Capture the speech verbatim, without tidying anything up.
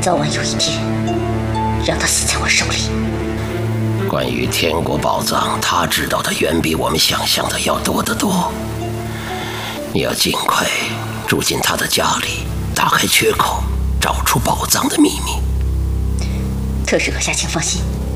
早晚有一天让他死在我手里。 关于天国宝藏，他知道的远比我们想象的要多得多。你要尽快住进他的家里，打开缺口，找出宝藏的秘密。 特使阁下，请放心。